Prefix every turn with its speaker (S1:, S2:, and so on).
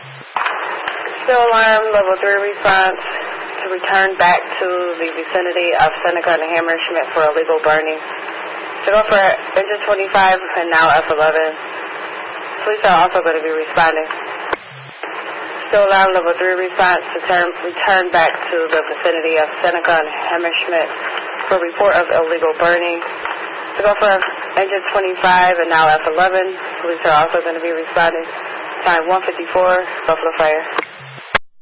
S1: Still alarm, level 3 response to return back to the vicinity of Seneca and Hammerschmidt for illegal burning. To go for engine 25 and now F11. Police are also going to be responding. Still alarm, level 3 response to return back to the vicinity of Seneca and Hammerschmidt for report of illegal burning. To go for engine 25 and now F11. Police are also going to be responding. Time 154, Buffalo Fire.